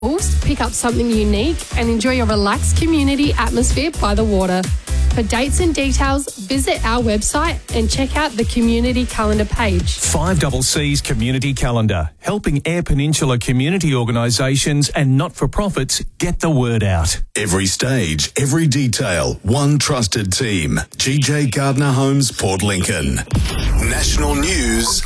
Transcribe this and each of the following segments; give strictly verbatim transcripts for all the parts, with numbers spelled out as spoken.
Pick up something unique and enjoy a relaxed community atmosphere by the water. For dates and details, visit our website and check out the community calendar page. five C C's Community Calendar, helping Eyre Peninsula community organisations and not-for-profits get the word out. Every stage, every detail, one trusted team. G J Gardner Homes, Port Lincoln. National news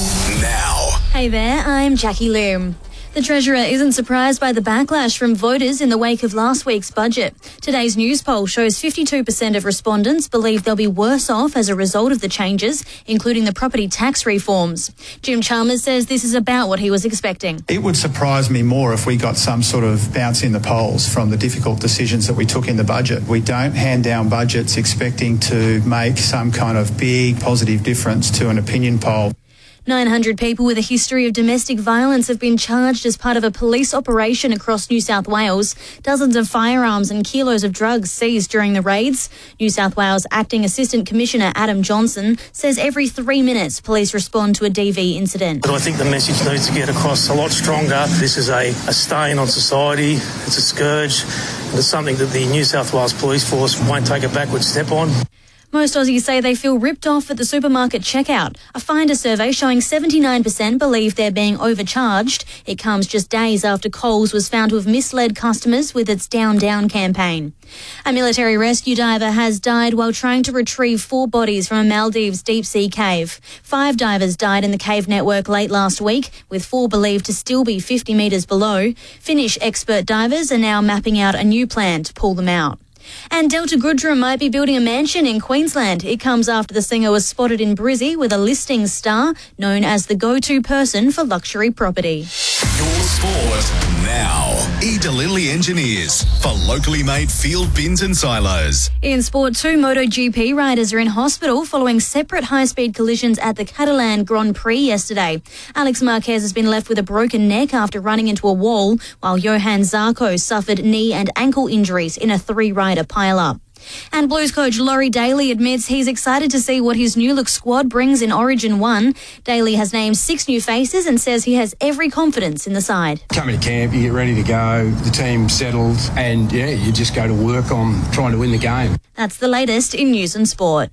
now. Hey there, I'm Jackie Loom. The Treasurer isn't surprised by the backlash from voters in the wake of last week's budget. Today's news poll shows fifty-two percent of respondents believe they'll be worse off as a result of the changes, including the property tax reforms. Jim Chalmers says this is about what he was expecting. It would surprise me more if we got some sort of bounce in the polls from the difficult decisions that we took in the budget. We don't hand down budgets expecting to make some kind of big positive difference to an opinion poll. nine hundred people with a history of domestic violence have been charged as part of a police operation across New South Wales. Dozens of firearms and kilos of drugs seized during the raids. New South Wales Acting Assistant Commissioner Adam Johnson says every three minutes police respond to a D V incident. But I think the message needs to get across a lot stronger. This is a, a stain on society. It's a scourge. And it's something that the New South Wales Police Force won't take a backward step on. Most Aussies say they feel ripped off at the supermarket checkout. A Finder survey showing seventy-nine percent believe they're being overcharged. It comes just days after Coles was found to have misled customers with its Down Down campaign. A military rescue diver has died while trying to retrieve four bodies from a Maldives deep-sea cave. Five divers died in the cave network late last week, with four believed to still be fifty metres below. Finnish expert divers are now mapping out a new plan to pull them out. And Delta Goodrem might be building a mansion in Queensland. It comes after the singer was spotted in Brizzy with a listing star known as the go-to person for luxury property. Your sport now. E. DeLilly Engineers for locally made field bins and silos. In sport, two MotoGP riders are in hospital following separate high-speed collisions at the Catalan Grand Prix yesterday. Alex Marquez has been left with a broken neck after running into a wall, while Johan Zarco suffered knee and ankle injuries in a three-rider pile-up. And Blues coach Laurie Daly admits he's excited to see what his new-look squad brings in Origin one. Daly has named six new faces and says he has every confidence in the side. Come into camp, you get ready to go, the team's settled, and, yeah, you just go to work on trying to win the game. That's the latest in news and sport.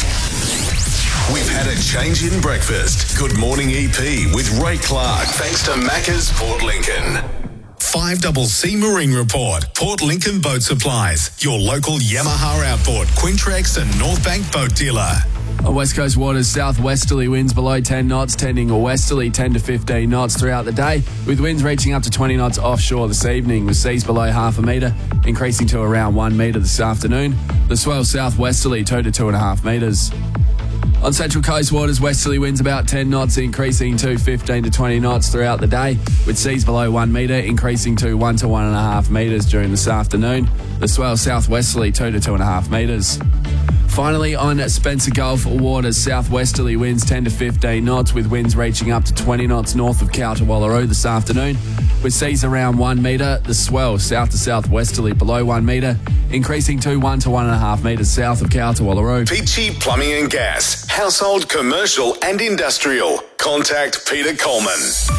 We've had a change in breakfast. Good morning, E P, with Ray Clark, thanks to Macca's Port Lincoln. five C C Marine Report. Port Lincoln Boat Supplies. Your local Yamaha Outboard, Quintrex and North Bank boat dealer. On West Coast waters, southwesterly winds below ten knots, tending a westerly ten to fifteen knots throughout the day, with winds reaching up to twenty knots offshore this evening, with seas below half a metre, increasing to around one metre this afternoon. The swell southwesterly two to two and a half metres. On Central Coast waters, westerly winds about ten knots, increasing to fifteen to twenty knots throughout the day, with seas below one metre, increasing to one to one and a half metres during this afternoon. The swell southwesterly two to two and a half metres. Finally, on Spencer Gulf waters, southwesterly winds ten to fifteen knots, with winds reaching up to twenty knots north of Cowta-Wallaroo this afternoon, with seas around one metre. The swell south to southwesterly below one metre, increasing to one to one and a half metres south of Cowta-Wallaroo. Peachy Plumbing and Gas. Household, commercial and industrial. Contact Peter Coleman.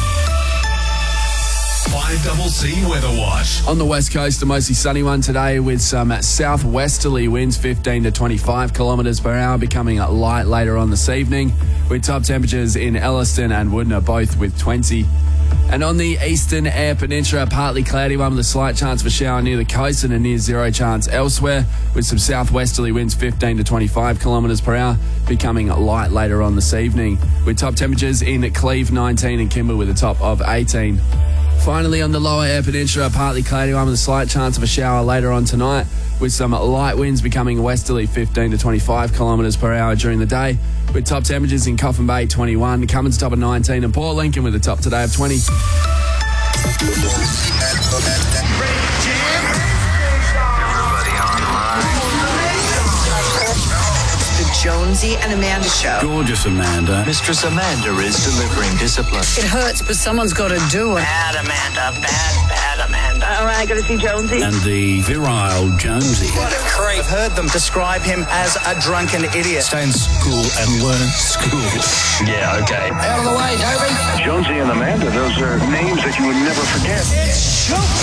five C C Weather Watch. On the west coast, a mostly sunny one today, with some southwesterly winds fifteen to twenty-five kilometres per hour, becoming light later on this evening, with top temperatures in Elliston and Woodner both with twenty. And on the eastern Eyre Peninsula, partly cloudy one with a slight chance of a shower near the coast and a near zero chance elsewhere, with some southwesterly winds fifteen to twenty-five kilometres per hour, becoming light later on this evening, with top temperatures in Cleve nineteen and Kimber with a top of eighteen. Finally, on the lower Eyre Peninsula, partly cloudy one with a slight chance of a shower later on tonight, with some light winds becoming westerly fifteen to twenty-five kilometres per hour during the day, with top temperatures in Coffin Bay twenty-one, Cummins top of nineteen, and Port Lincoln with a top today of twenty. Jonesy and Amanda Show. Gorgeous Amanda. Mistress Amanda is delivering discipline. It hurts, but someone's got to do it. Bad Amanda, bad, bad Amanda. All right, got to see Jonesy. And the virile Jonesy. What a creep. I've heard them describe him as a drunken idiot. Stay in school and learn school. Yeah, okay. Out of the way, Toby. Jonesy and Amanda, those are names that you would never forget. It's Joke.